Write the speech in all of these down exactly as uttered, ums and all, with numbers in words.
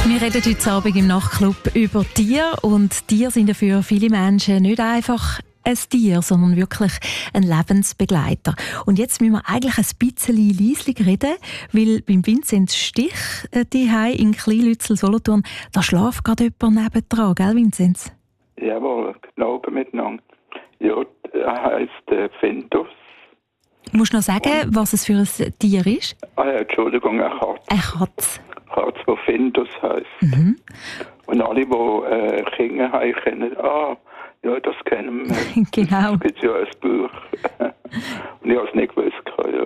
Wir reden heute Abend im Nachtclub über Tiere. Und Tiere sind ja für viele Menschen nicht einfach ein Tier, sondern wirklich ein Lebensbegleiter. Und jetzt müssen wir eigentlich ein bisschen leislich reden, weil beim Vinzenz Stich daheim in Kleinlützel, Solothurn, da schläft gerade jemand nebendran, gell Vinzenz? Jawohl, genau miteinander. Ja, er heisst äh, Findus. Musst du noch sagen, und was es für ein Tier ist? Ah ja, Entschuldigung, eine Katze. Eine Katze. Katze, die Findus heisst. Mhm. Und alle, die äh, Kinder haben, kennen, ah, ja, das kennen wir. Genau. Es gibt ja ein Buch. Und ich habe es nicht gewusst. Ja.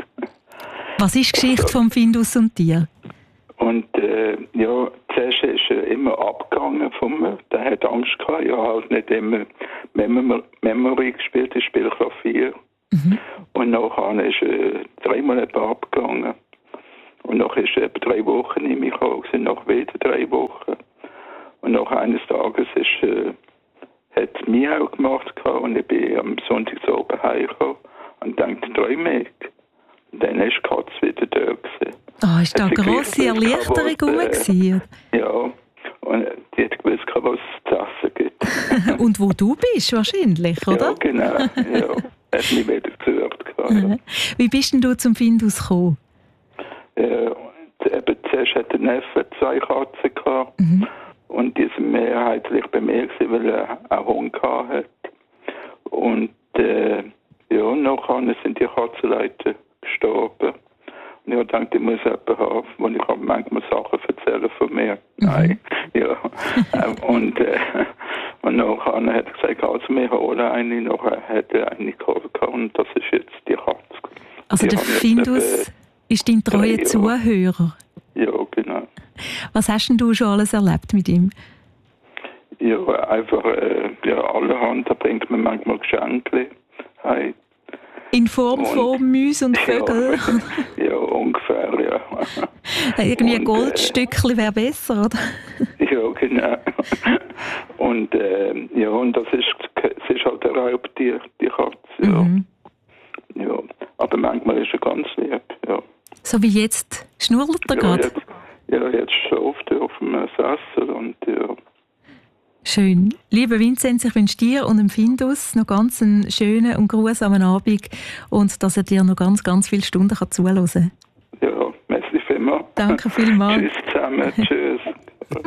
Was ist die Geschichte also, vom Findus und Tier? Und äh, ja, zuerst ist er immer abgegangen von mir. Der hat Angst gehabt. Ich habe halt nicht immer Mem- Memory gespielt, ich spiele Klavier. Mhm. Und nachher ist er dreimal abgegangen. Und nach ist er etwa drei Wochen in mich gekommen, und nach wieder drei Wochen. Und nach eines Tages ist, äh, hat es mich auch gemacht gehabt, und ich bin am Sonntag zu oben heimgekommen und dachte, träume ich. Und dann ist die Katze wieder da gewesen. Ah, oh, ist da eine grosse Erleichterung rum gewesen? Äh, ja, und die hat gewusst, was es zu essen gibt. Und wo du bist, wahrscheinlich, oder? Ja, genau. Ja. Hat mich wieder gesucht gehabt. Ja. Wie bist denn du zum Findus gekommen? Äh, eben, zuerst hat der Neffe zwei Katzen gehabt. Mhm. Und die sind mehrheitlich bei mir gewesen, weil er einen Hund gehabt hat. Und äh, ja, nachher sind die Katzenleute gestorben. Und ich habe gedacht, ich muss jemanden haben, wo ich kann manchmal Sachen erzählen von mir. Mhm. Nein, ja. und, äh, und nachher hat er gesagt, also wir holen eine. Nachher hat er eine geholt und das ist jetzt die Katze. Also die der Findus eben, ist dein treuer Zuhörer? Ja, genau. Was hast denn du schon alles erlebt mit ihm? Ja, einfach äh, ja, allerhand. Da bringt man manchmal Geschenke heim. In Form und, von Mäuse und Vögel? Ja, ja, ungefähr, ja. Irgendwie ein Goldstückchen äh, wäre besser, oder? Ja, genau. Und, äh, ja, und das ist, es ist halt ein Raubtier, die Katze. Ja. Mhm. Ja. Aber manchmal ist er ganz lieb, ja. So wie jetzt? Schnurrt er ja, gerade? Jetzt, ja, jetzt schläft er auf dem Sessel und ja. Schön. Lieber Vinzenz, ich wünsche dir und dem Findus noch ganz einen schönen und grusamen Abend und dass er dir noch ganz, ganz viele Stunden zuhören kann. Ja, merci vielmals. Danke vielmals. Tschüss zusammen. Tschüss.